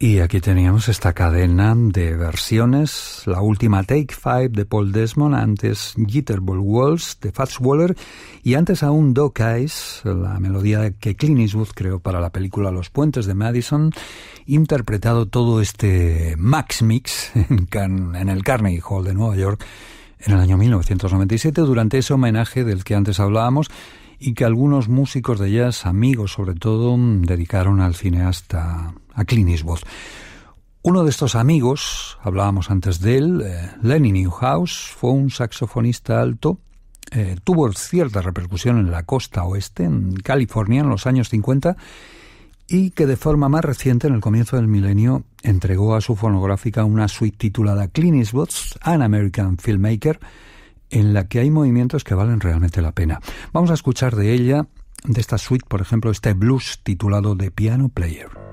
Y aquí teníamos esta cadena de versiones, la última Take Five de Paul Desmond, antes Jitterbug Waltz de Fats Waller y antes aún Doc Eyes, la melodía que Clint Eastwood creó para la película Los Puentes de Madison, interpretado todo este Max Mix en el Carnegie Hall de Nueva York en el año 1997 durante ese homenaje del que antes hablábamos y que algunos músicos de jazz, amigos sobre todo, dedicaron al cineasta, a Clint Eastwood. Uno de estos amigos, hablábamos antes de él, Lenny Newhouse, fue un saxofonista alto, tuvo cierta repercusión en la costa oeste, en California, en los años 50, y que de forma más reciente, en el comienzo del milenio, entregó a su fonográfica una suite titulada Clint Eastwood's An American Filmmaker, en la que hay movimientos que valen realmente la pena. Vamos a escuchar de ella, de esta suite, por ejemplo, este blues titulado The Piano Player.